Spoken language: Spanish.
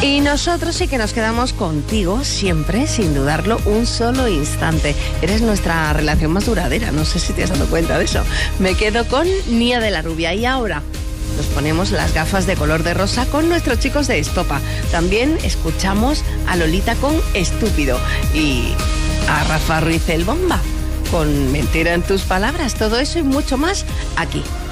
Y nosotros sí que nos quedamos contigo siempre, sin dudarlo, un solo instante. Eres nuestra relación más duradera, no sé si te has dado cuenta de eso. Me quedo con Nia de la Rubia. Y ahora nos ponemos las gafas de color de rosa con nuestros chicos de Estopa. También escuchamos a Lolita con Estúpido y a Rafa Ruiz el Bomba con Mentira en tus palabras. Todo eso y mucho más aquí